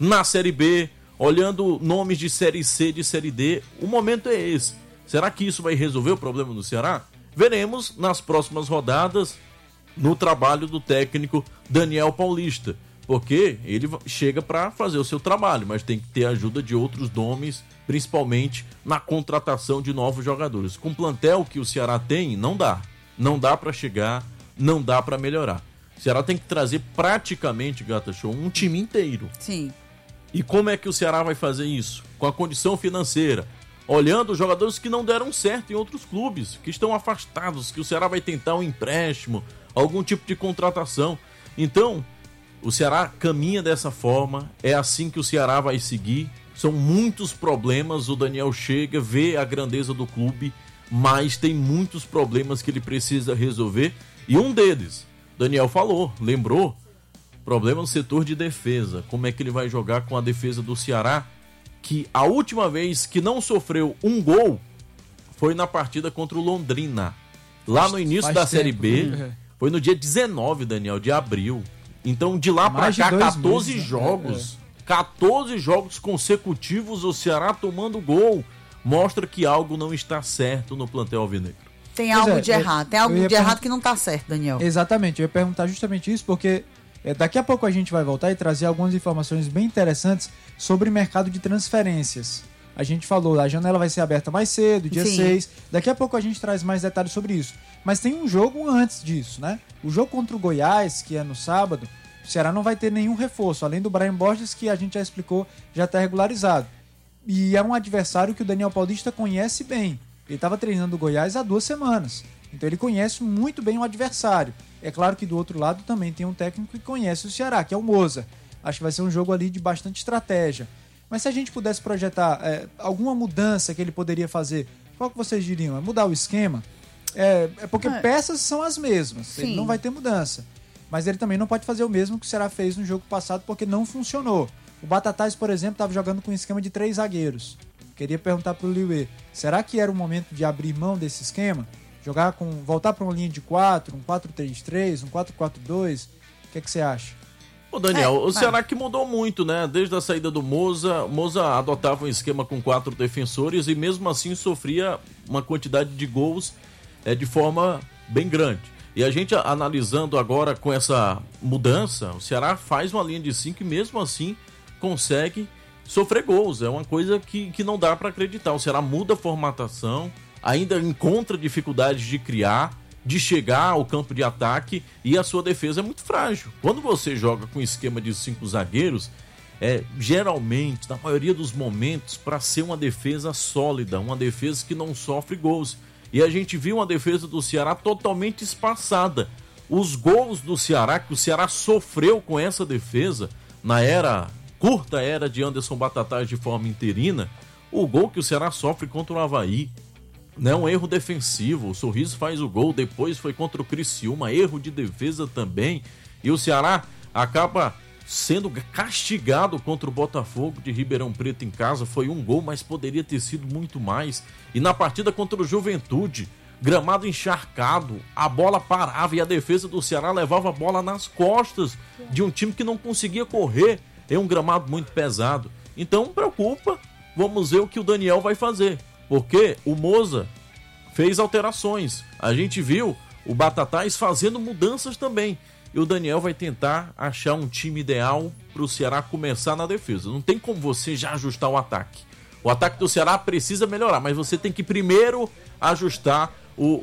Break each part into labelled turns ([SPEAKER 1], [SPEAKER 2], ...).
[SPEAKER 1] na Série B, olhando nomes de Série C, de Série D. O momento é esse. Será que isso vai resolver o problema do Ceará? Veremos nas próximas rodadas no trabalho do técnico Daniel Paulista, porque ele chega para fazer o seu trabalho, mas tem que ter a ajuda de outros nomes, principalmente na contratação de novos jogadores. Com o plantel que o Ceará tem, não dá para chegar, não dá para melhorar. O Ceará tem que trazer praticamente, Gata Show, um time inteiro.
[SPEAKER 2] Sim.
[SPEAKER 1] E como é que o Ceará vai fazer isso? Com a condição financeira, olhando os jogadores que não deram certo em outros clubes, que estão afastados, que o Ceará vai tentar um empréstimo, algum tipo de contratação. Então, o Ceará caminha dessa forma, é assim que o Ceará vai seguir. São muitos problemas, o Daniel chega, vê a grandeza do clube, mas tem muitos problemas que ele precisa resolver. E um deles, Daniel falou, lembrou, problema no setor de defesa. Como é que ele vai jogar com a defesa do Ceará, que a última vez que não sofreu um gol foi na partida contra o Londrina. Lá no início da Série B, foi no dia 19, Daniel, de abril. Então, de lá pra cá, 14 jogos. 14 jogos consecutivos, o Ceará tomando gol. Mostra que algo não está certo no plantel alvinegro.
[SPEAKER 2] Tem algo de errado. Tem algo de errado que não tá certo, Daniel.
[SPEAKER 3] Exatamente. Eu ia perguntar justamente isso, porque daqui a pouco a gente vai voltar e trazer algumas informações bem interessantes sobre o mercado de transferências. A gente falou, a janela vai ser aberta mais cedo, dia 6. Daqui a pouco a gente traz mais detalhes sobre isso. Mas tem um jogo antes disso, né? O jogo contra o Goiás, que é no sábado, o Ceará não vai ter nenhum reforço, além do Brian Borges, que a gente já explicou, já está regularizado. E é um adversário que o Daniel Paulista conhece bem. Ele estava treinando o Goiás há 2 semanas. Então ele conhece muito bem o adversário. É claro que do outro lado também tem um técnico que conhece o Ceará, que é o Moza. Acho que vai ser um jogo ali de bastante estratégia. Mas se a gente pudesse projetar alguma mudança que ele poderia fazer, qual que vocês diriam? É mudar o esquema? É porque peças são as mesmas. Sim. Ele não vai ter mudança. Mas ele também não pode fazer o mesmo que o Ceará fez no jogo passado, porque não funcionou. O Batatais, por exemplo, estava jogando com um esquema de 3 zagueiros. Queria perguntar para o Liuê, será que era o momento de abrir mão desse esquema? Voltar para uma linha de 4, um 4-3-3, um 4-4-2? O que é que você acha?
[SPEAKER 1] Ô Daniel, o Ceará que mudou muito, né? Desde a saída do Moza, adotava um esquema com 4 defensores e mesmo assim sofria uma quantidade de gols de forma bem grande. E a gente analisando agora com essa mudança, o Ceará faz uma linha de 5 e mesmo assim consegue sofrer gols. É uma coisa que não dá para acreditar. O Ceará muda a formatação, ainda encontra dificuldades de criar, de chegar ao campo de ataque e a sua defesa é muito frágil. Quando você joga com esquema de 5 zagueiros, geralmente, na maioria dos momentos, para ser uma defesa sólida, uma defesa que não sofre gols. E a gente viu uma defesa do Ceará totalmente espaçada. Os gols do Ceará, que o Ceará sofreu com essa defesa, na curta era de Anderson Batatais de forma interina, o gol que o Ceará sofre contra o Avaí, né, um erro defensivo, o Sorriso faz o gol, depois foi contra o Criciúma, erro de defesa também, e o Ceará acaba sendo castigado contra o Botafogo de Ribeirão Preto em casa. Foi um gol, mas poderia ter sido muito mais. E na partida contra o Juventude, gramado encharcado, a bola parava e a defesa do Ceará levava a bola nas costas de um time que não conseguia correr. É um gramado muito pesado. Então preocupa, vamos ver o que o Daniel vai fazer, porque o Moza fez alterações. A gente viu o Batatais fazendo mudanças também. E o Daniel vai tentar achar um time ideal para o Ceará começar na defesa. Não tem como você já ajustar o ataque. O ataque do Ceará precisa melhorar, mas você tem que primeiro ajustar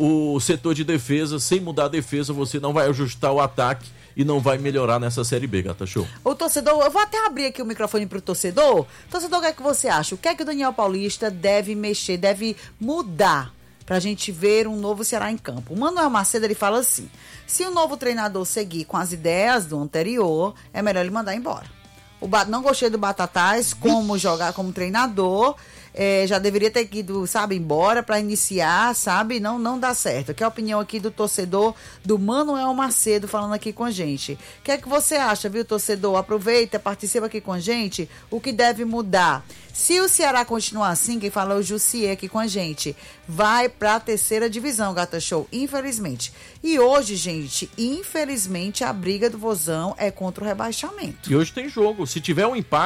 [SPEAKER 1] o setor de defesa. Sem mudar a defesa, você não vai ajustar o ataque e não vai melhorar nessa Série B, Gata Show.
[SPEAKER 2] O torcedor, eu vou até abrir aqui o microfone pro torcedor. Torcedor, o que é que você acha? O que é que o Daniel Paulista deve mexer, deve mudar pra gente ver um novo Ceará em campo? O Manuel Macedo, ele fala assim: se o novo treinador seguir com as ideias do anterior, é melhor ele mandar embora. Não gostei do Batatais como jogar como treinador, já deveria ter ido, sabe, embora para iniciar, sabe, não dá certo. Aqui é a opinião aqui do torcedor, do Manuel Macedo, falando aqui com a gente. O que é que você acha, viu, torcedor? Aproveita, participa aqui com a gente, o que deve mudar. Se o Ceará continuar assim, quem fala é o Jussier aqui com a gente, vai para a 3ª divisão, Gata Show, infelizmente. E hoje, gente, infelizmente, a briga do Vozão é contra o rebaixamento.
[SPEAKER 1] E hoje tem jogo. Se tiver um empate,